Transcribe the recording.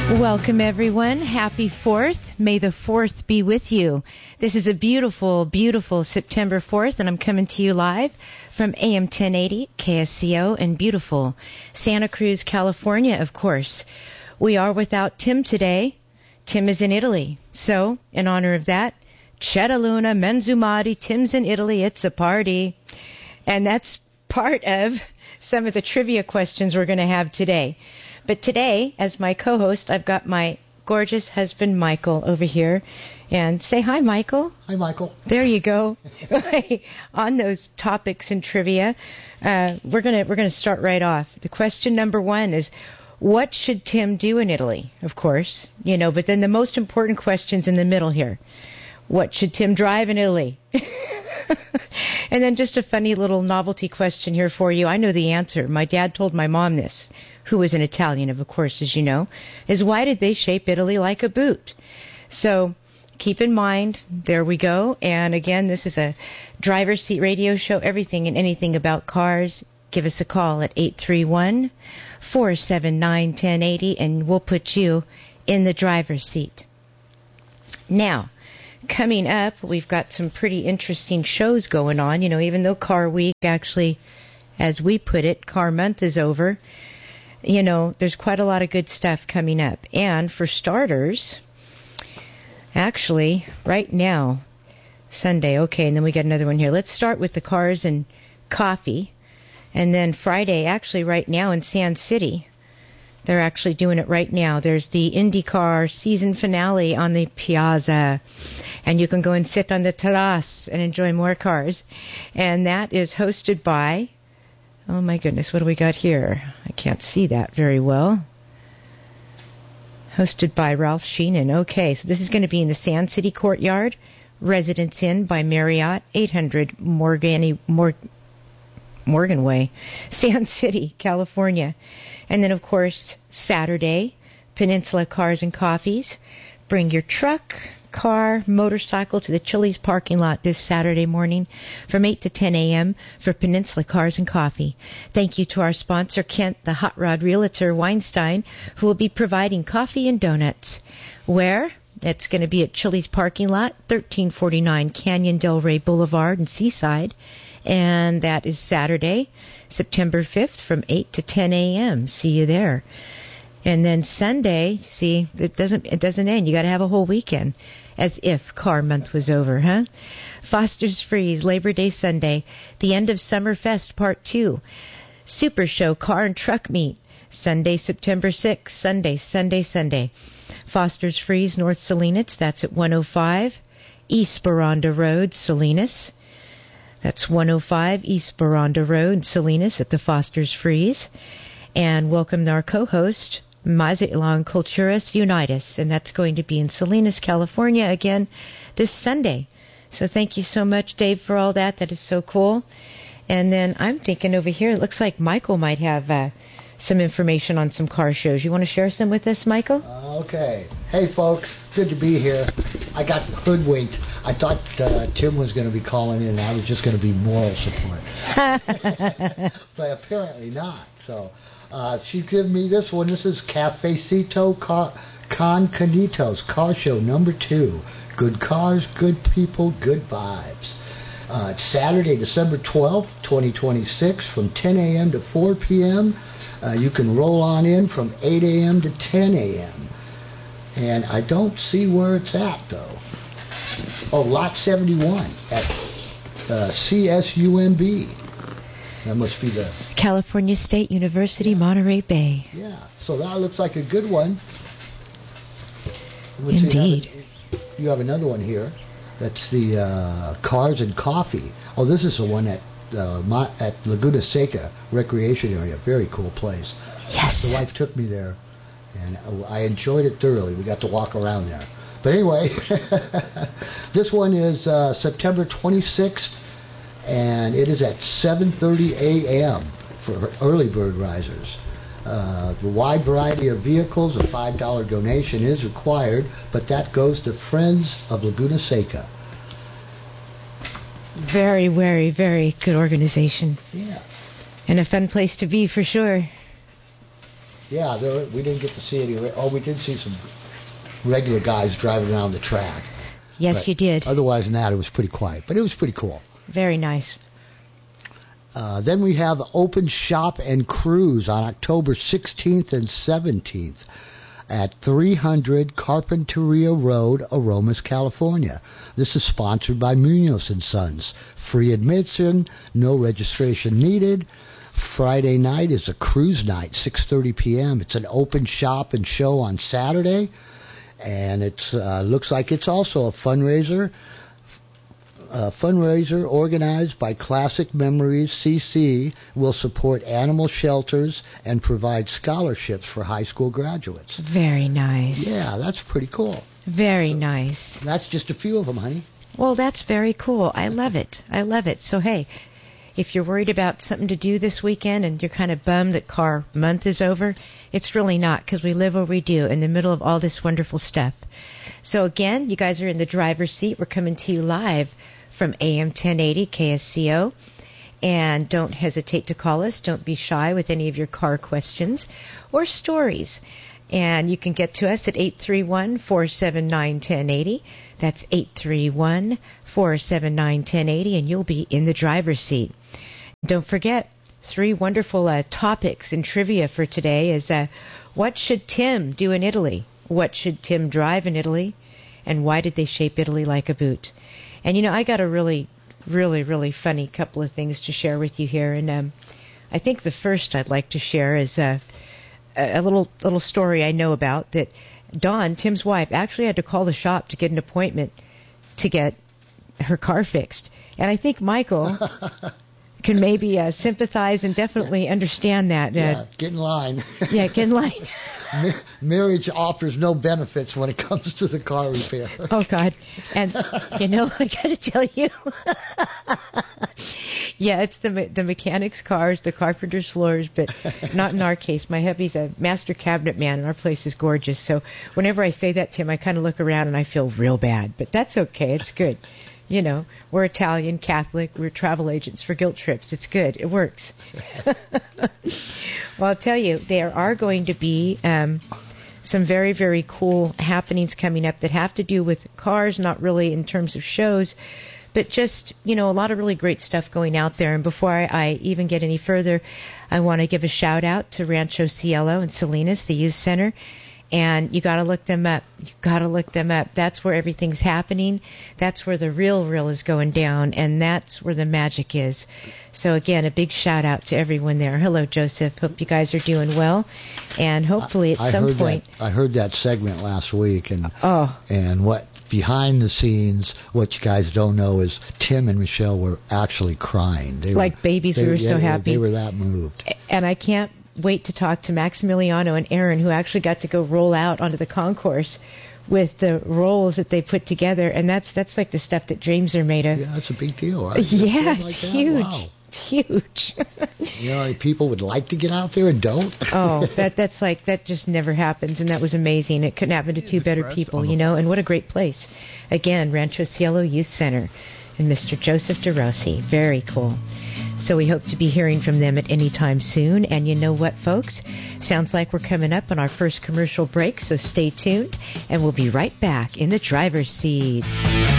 Welcome, everyone. Happy 4th. May the 4th be with you. This is a beautiful, beautiful September 4th, and I'm coming to you live from AM 1080 KSCO in beautiful Santa Cruz, California, of course. We are without Tim today. Tim is in Italy. So, in honor of that, Cetaluna, Menzumati, Tim's in Italy, it's a party. And that's part of some of the trivia questions we're going to have today. But today, as my co-host, I've got my gorgeous husband, Michael, over here. And say hi, Michael. Hi, Michael. There you go. On those topics in trivia, we're gonna start right off. The question number one is, what should Tim do in Italy? Of course, but then the most important question's in the middle here. What should Tim drive in Italy? And then just a funny little novelty question here for you. I know the answer. My dad told my mom this, who was an Italian, of course, as you know, is why did they shape Italy like a boot? So keep in mind, there we go. And again, this is a driver's seat radio show, everything and anything about cars. Give us a call at 831-479-1080, and we'll put you in the driver's seat. Now, coming up, we've got some pretty interesting shows going on. Even though Car Week, actually, as we put it, Car Month is over, there's quite a lot of good stuff coming up. And for starters, actually, right now, Sunday, okay, and then we got another one here. Let's start with the cars and coffee. And then Friday, actually right now in Sand City, they're actually doing it right now. There's the IndyCar season finale on the Piazza, and you can go and sit on the terrace and enjoy more cars. And that is hosted by, oh my goodness, what do we got here? I can't see that very well. Hosted by Ralph Sheenan. Okay, so this is going to be in the Sand City Courtyard, Residence Inn by Marriott, 800 Morgan Way, Sand City, California. And then, of course, Saturday, Peninsula Cars and Coffees. Bring your truck, car, motorcycle to the Chili's parking lot this Saturday morning from 8 to 10 a.m. for Peninsula Cars and Coffee. Thank you to our sponsor, Kent, the Hot Rod Realtor Weinstein, who will be providing coffee and donuts. Where? It's going to be at Chili's parking lot, 1349 Canyon Del Rey Boulevard in Seaside. And that is Saturday, September 5th from 8 to 10 a.m. See you there. And then Sunday, see, it doesn't end. You got to have a whole weekend, as if Car Month was over, huh? Foster's Freeze, Labor Day Sunday, the end of Summerfest Part 2, Super Show Car and Truck Meet, Sunday, September 6th, Sunday. Foster's Freeze, North Salinas, that's at 105 East Baranda Road, Salinas. That's 105 East Baranda Road, Salinas, at the Foster's Freeze. And welcome our co-host, Mazatlan Culturas Unitas, and that's going to be in Salinas, California, again this Sunday. So thank you so much, Dave, for all that. That is so cool. And then I'm thinking over here, it looks like Michael might have some information on some car shows. You want to share some with us, Michael? Okay. Hey, folks. Good to be here. I got hoodwinked. I thought Tim was going to be calling in, and I was just going to be moral support. But apparently not. So she's given me this one. This is Cafecito Con Canitos Car Show number 2. Good cars, good people, good vibes. It's Saturday, December 12th, 2026, from 10 a.m. to 4 p.m., you can roll on in from 8 a.m. to 10 a.m. And I don't see where it's at, though. Oh, Lot 71 at CSUMB. That must be the California State University, Monterey Bay. Yeah, so that looks like a good one. Indeed. You have another one here. That's the Cars and Coffee. Oh, this is the one at Laguna Seca Recreation Area. Very cool place. Yes. The wife took me there, and I enjoyed it thoroughly. We got to walk around there. But anyway, this one is September 26th, and it is at 7:30 a.m. for early bird risers. The wide variety of vehicles, a $5 donation is required, but that goes to Friends of Laguna Seca. Very, very, very good organization. Yeah. And a fun place to be for sure. Yeah, we didn't get to see any. We did see some regular guys driving around the track. Yes, you did. Otherwise than that, it was pretty quiet. But it was pretty cool. Very nice. Then we have Open Shop and Cruise on October 16th and 17th at 300 Carpinteria Road, Aromas, California. This is sponsored by Munoz & Sons. Free admission, no registration needed. Friday night is a cruise night, 6:30 p.m. It's an open shop and show on Saturday, and it looks like it's also a fundraiser. Fundraiser organized by Classic Memories CC will support animal shelters and provide scholarships for high school graduates. Very nice. Yeah, that's pretty cool. Very nice. That's just a few of them, honey. Well, that's very cool. I love it. I love it. So, hey, if you're worried about something to do this weekend and you're kind of bummed that car month is over, it's really not, because we live where we do in the middle of all this wonderful stuff. So, again, you guys are in the driver's seat. We're coming to you live from AM 1080 KSCO. And don't hesitate to call us. Don't be shy with any of your car questions or stories. And you can get to us at 831-479-1080. That's 831-479-1080, and you'll be in the driver's seat. Don't forget, 3 wonderful topics in trivia for today is what should Tim do in Italy? What should Tim drive in Italy? And why did they shape Italy like a boot? And, you know, I got a really, really, really funny couple of things to share with you here. And I think the first I'd like to share is a little story I know about that Dawn, Tim's wife, actually had to call the shop to get an appointment to get her car fixed. And I think Michael can maybe sympathize and definitely understand that. Yeah, get in line. Yeah, get in line. Marriage offers no benefits when it comes to the car repair. Oh, God. And, you know, I got to tell you, yeah, it's the mechanics' cars, the carpenter's floors, but not in our case. My hubby's a master cabinet man, and our place is gorgeous. So whenever I say that to him, I kind of look around and I feel real bad. But that's okay. It's good. You know, we're Italian, Catholic, we're travel agents for guilt trips. It's good. It works. Well, I'll tell you, there are going to be some very, very cool happenings coming up that have to do with cars, not really in terms of shows, but just, you know, a lot of really great stuff going out there. And before I even get any further, I want to give a shout out to Rancho Cielo and Salinas, the youth center. And you got to look them up. You got to look them up. That's where everything's happening. That's where the real is going down, and that's where the magic is. So again, a big shout out to everyone there. Hello, Joseph. Hope you guys are doing well, and hopefully at some point. I heard that segment last week, and what behind the scenes, what you guys don't know is Tim and Michelle were actually crying. They like were, babies. We were so happy. They were that moved. And I can't wait to talk to Maximiliano and Aaron, who actually got to go roll out onto the concourse with the rolls that they put together, and that's like the stuff that dreams are made of. Yeah, that's a big deal, right? Yeah, it's huge. Wow. It's huge. You know, people would like to get out there and don't. Oh, that just never happens, and that was amazing. It couldn't happen to two better people, you know, and what a great place. Again, Rancho Cielo Youth Center and Mr. Joseph DeRossi. Very cool. So we hope to be hearing from them at any time soon. And you know what, folks? Sounds like we're coming up on our first commercial break, so stay tuned, and we'll be right back in the driver's seat.